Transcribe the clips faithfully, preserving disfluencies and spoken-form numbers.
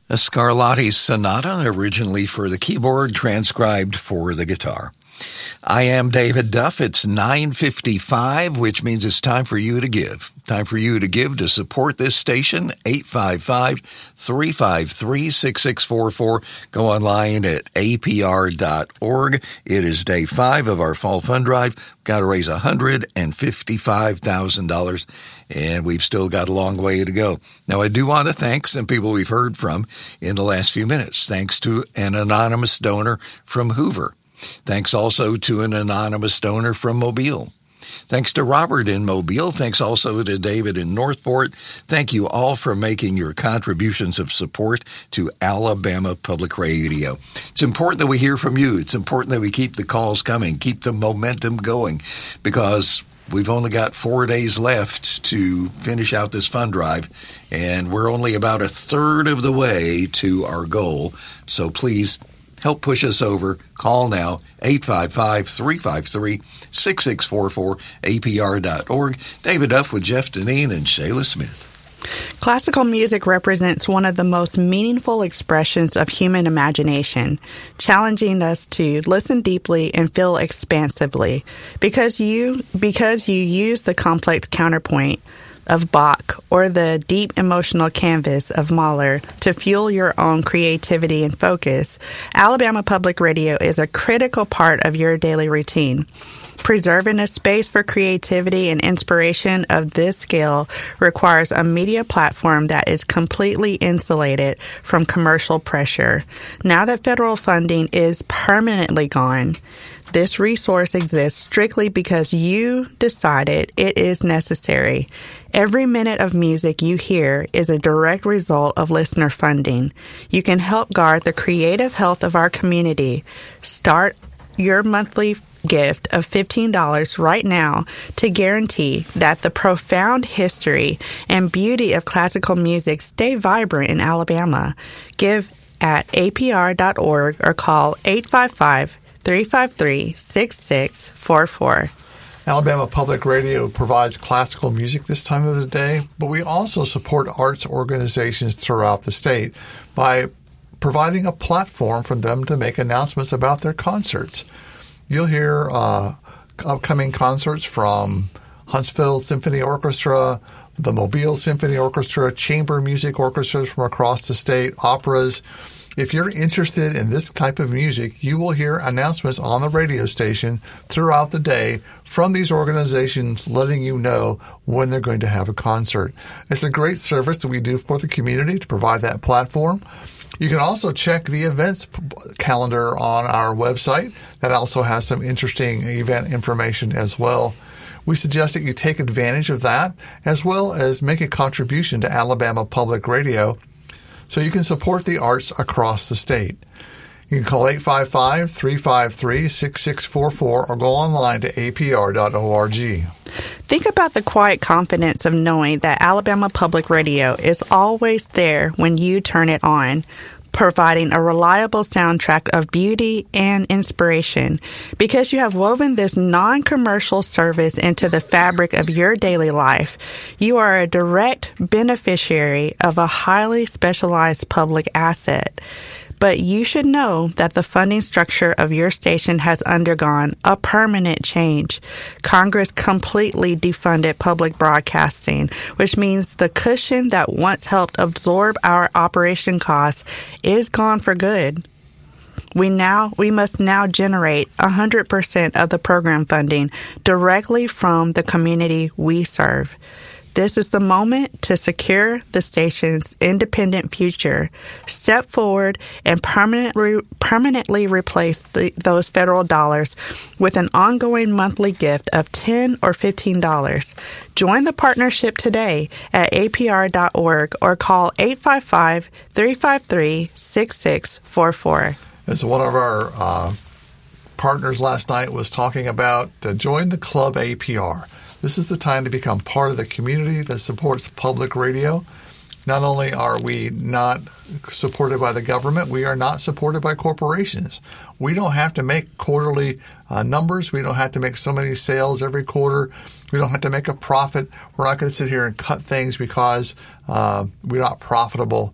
A Scarlatti Sonata, originally for the keyboard, transcribed for the guitar. I am David Duff. It's nine fifty-five, which means it's time for you to give. Time for you to give to support this station, eight five five, three five three, six six four four. Go online at A P R dot org. It is day five of our fall fund drive. We've got to raise one hundred fifty-five thousand dollars, and we've still got a long way to go. Now, I do want to thank some people we've heard from in the last few minutes. Thanks to an anonymous donor from Hoover. Thanks also to an anonymous donor from Mobile. Thanks to Robert in Mobile. Thanks also to David in Northport. Thank you all for making your contributions of support to Alabama Public Radio. It's important that we hear from you. It's important that we keep the calls coming, keep the momentum going, because we've only got four days left to finish out this fund drive, and we're only about a third of the way to our goal. So please help push us over. Call now, eight five five, three five three, six six four four, A P R dot org. David Duff with Jeff Deneen and Shayla Smith. Classical music represents one of the most meaningful expressions of human imagination, challenging us to listen deeply and feel expansively. Because you, because you use the complex counterpoint of Bach or the deep emotional canvas of Mahler to fuel your own creativity and focus, Alabama Public Radio is a critical part of your daily routine. Preserving a space for creativity and inspiration of this scale requires a media platform that is completely insulated from commercial pressure. Now that federal funding is permanently gone, this resource exists strictly because you decided it is necessary. Every minute of music you hear is a direct result of listener funding. You can help guard the creative health of our community. Start your monthly gift of fifteen dollars right now to guarantee that the profound history and beauty of classical music stay vibrant in Alabama. Give at A P R dot org or call eight five five, three five three, six six four four. Alabama Public Radio provides classical music this time of the day, but we also support arts organizations throughout the state by providing a platform for them to make announcements about their concerts. You'll hear uh, upcoming concerts from Huntsville Symphony Orchestra, the Mobile Symphony Orchestra, chamber music orchestras from across the state, operas. If you're interested in this type of music, you will hear announcements on the radio station throughout the day from these organizations letting you know when they're going to have a concert. It's a great service that we do for the community to provide that platform. You can also check the events calendar on our website. That also has some interesting event information as well. We suggest that you take advantage of that as well as make a contribution to Alabama Public Radio so you can support the arts across the state. You can call eight five five, three five three, six six four four or go online to A P R dot org. Think about the quiet confidence of knowing that Alabama Public Radio is always there when you turn it on, providing a reliable soundtrack of beauty and inspiration. Because you have woven this non-commercial service into the fabric of your daily life, you are a direct beneficiary of a highly specialized public asset. But you should know that the funding structure of your station has undergone a permanent change. Congress completely defunded public broadcasting, which means the cushion that once helped absorb our operation costs is gone for good. We now we must now generate one hundred percent of the program funding directly from the community we serve. This is the moment to secure the station's independent future. Step forward and permanently, permanently replace the, those federal dollars with an ongoing monthly gift of ten dollars or fifteen dollars. Join the partnership today at A P R dot org or call eight five five, three five three, six six four four. As one of our uh, partners last night was talking about, uh, join the Club A P R. This is the time to become part of the community that supports public radio. Not only are we not supported by the government, we are not supported by corporations. We don't have to make quarterly uh, numbers. We don't have to make so many sales every quarter. We don't have to make a profit. We're not going to sit here and cut things because uh, we're not profitable.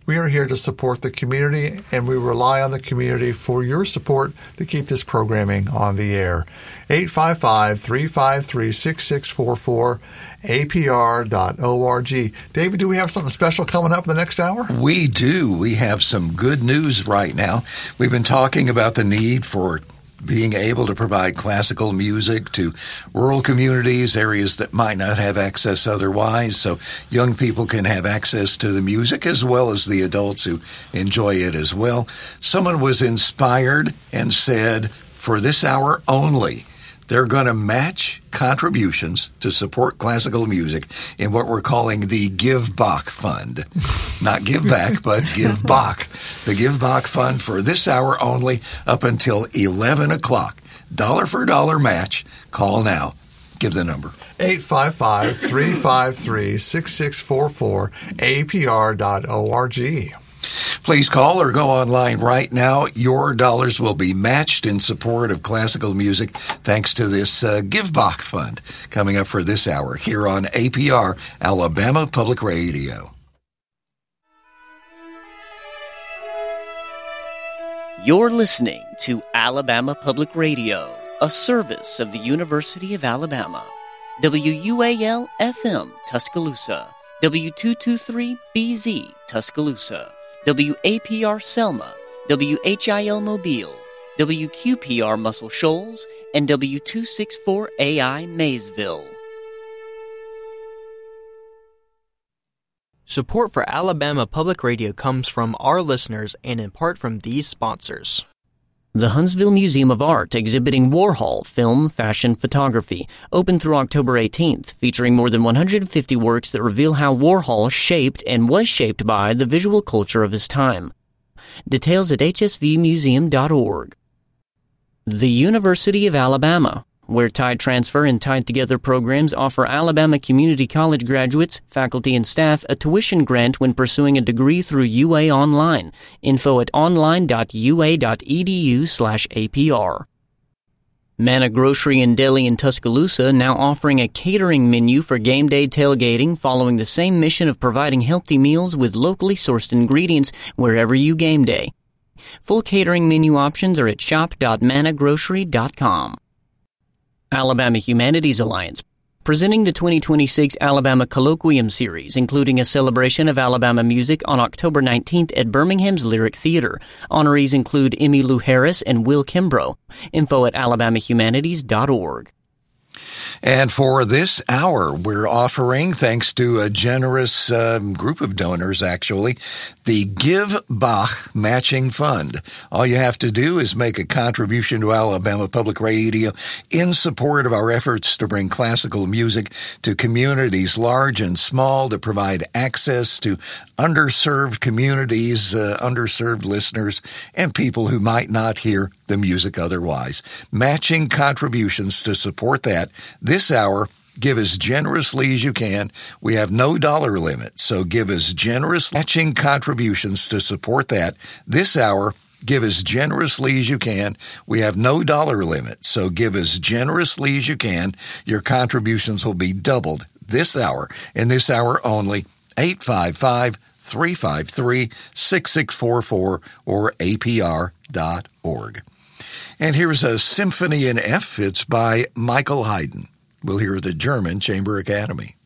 We are here to support the community, and we rely on the community for your support to keep this programming on the air. eight five five, three five three, six six four four, A P R dot org. David, do we have something special coming up in the next hour? We do. We have some good news right now. We've been talking about the need for being able to provide classical music to rural communities, areas that might not have access otherwise, so young people can have access to the music as well as the adults who enjoy it as well. Someone was inspired and said, for this hour only, they're going to match contributions to support classical music in what we're calling the Give Bach Fund. Not give back, but Give Bach. The Give Bach Fund for this hour only up until eleven o'clock. Dollar for dollar match. Call now. Give the number. eight five five, three five three, six six four four, A P R dot org. Please call or go online right now. Your dollars will be matched in support of classical music thanks to this uh, Give Bach Fund coming up for this hour here on A P R, Alabama Public Radio. You're listening to Alabama Public Radio, a service of the University of Alabama. W U A L F M, Tuscaloosa. W two twenty-three B Z, Tuscaloosa. W A P R Selma, W H I L Mobile, W Q P R Muscle Shoals, and W two sixty-four A I Maysville. Support for Alabama Public Radio comes from our listeners and in part from these sponsors. The Huntsville Museum of Art exhibiting Warhol film, fashion, photography, open through October eighteenth, featuring more than one hundred fifty works that reveal how Warhol shaped and was shaped by the visual culture of his time. Details at h s v museum dot org. The University of Alabama, where Tide Transfer and Tide Together programs offer Alabama Community College graduates, faculty, and staff a tuition grant when pursuing a degree through U A Online. Info at online.ua.edu slash APR. Manna Grocery and Deli in Tuscaloosa now offering a catering menu for game day tailgating, following the same mission of providing healthy meals with locally sourced ingredients wherever you game day. Full catering menu options are at shop dot manna grocery dot com. Alabama Humanities Alliance, presenting the twenty twenty-six Alabama Colloquium Series, including a celebration of Alabama music on October nineteenth at Birmingham's Lyric Theater. Honorees include Emmy Lou Harris and Will Kimbrough. Info at alabama humanities dot org. And for this hour, we're offering, thanks to a generous um, group of donors, actually, the Give Bach Matching Fund. All you have to do is make a contribution to Alabama Public Radio in support of our efforts to bring classical music to communities large and small, to provide access to underserved communities, uh, underserved listeners, and people who might not hear the music otherwise. Matching contributions to support that. This hour, give as generously as you can. We have no dollar limit, so give as generous matching contributions to support that. This hour, give as generously as you can. We have no dollar limit, so give as generously as you can. Your contributions will be doubled this hour, and this hour only. eight five five, three five three, six six four four or A P R dot org. And here's a Symphony in F. It's by Michael Haydn. We'll hear the German Chamber Academy.